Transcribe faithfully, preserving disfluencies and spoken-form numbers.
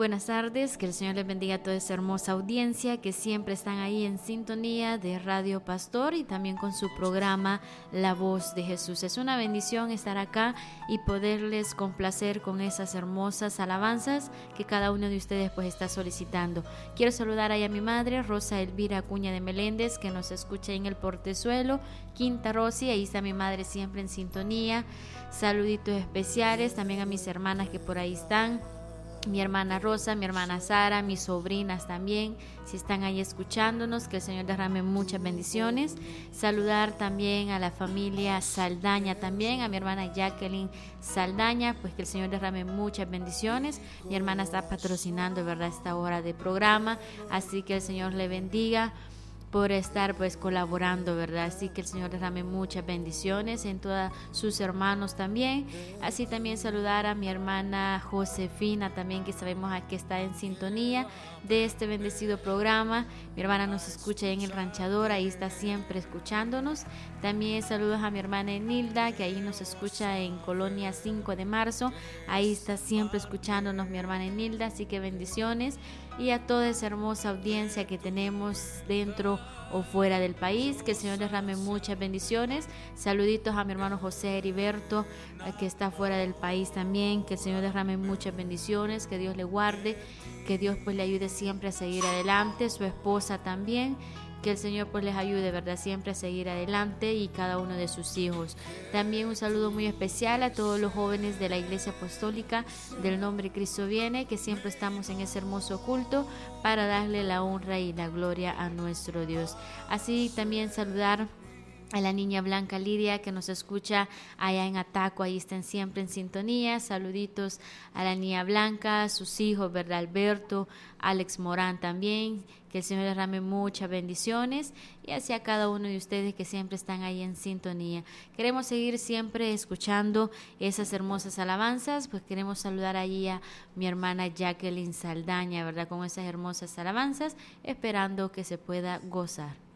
buenas tardes, que el Señor les bendiga a toda esa hermosa audiencia que siempre están ahí en sintonía de Radio Pastor y también con su programa La Voz de Jesús. Es una bendición estar acá y poderles complacer con esas hermosas alabanzas que cada uno de ustedes pues está solicitando. Quiero saludar ahí a mi madre, Rosa Elvira Acuña de Meléndez, que nos escucha en el Portezuelo, Quinta Rossi, ahí está mi madre siempre en sintonía. Saluditos especiales también a mis hermanas que por ahí están. Mi hermana Rosa, mi hermana Sara, mis sobrinas también, si están ahí escuchándonos, que el Señor derrame muchas bendiciones. Saludar también a la familia Saldaña también, a mi hermana Jacqueline Saldaña, pues que el Señor derrame muchas bendiciones. Mi hermana está patrocinando, ¿verdad?, esta hora de programa, así que el Señor le bendiga por estar pues colaborando, ¿verdad? Así que el Señor derrame muchas bendiciones en todos sus hermanos también. Así también saludar a mi hermana Josefina también, que sabemos que está en sintonía de este bendecido programa. Mi hermana nos escucha en el Ranchador, ahí está siempre escuchándonos. También saludos a mi hermana Enilda, que ahí nos escucha en Colonia cinco de marzo, ahí está siempre escuchándonos mi hermana Enilda, así que bendiciones. Y a toda esa hermosa audiencia que tenemos dentro o fuera del país, que el Señor derrame muchas bendiciones. Saluditos a mi hermano José Heriberto, que está fuera del país también, que el Señor derrame muchas bendiciones, que Dios le guarde, que Dios pues le ayude siempre a seguir adelante, su esposa también, que el Señor pues les ayude, ¿verdad?, siempre a seguir adelante, y cada uno de sus hijos. También un saludo muy especial a todos los jóvenes de la Iglesia Apostólica del Nombre Cristo Viene, que siempre estamos en ese hermoso culto para darle la honra y la gloria a nuestro Dios. Así también saludar a la niña Blanca Lidia, que nos escucha allá en Ataco, ahí están siempre en sintonía. Saluditos a la niña Blanca, a sus hijos, ¿verdad?, Alberto, Alex Morán también, que el Señor les derrame muchas bendiciones, y hacia cada uno de ustedes que siempre están ahí en sintonía. Queremos seguir siempre escuchando esas hermosas alabanzas, pues queremos saludar allí a mi hermana Jacqueline Saldaña, ¿verdad?, con esas hermosas alabanzas, esperando que se pueda gozar.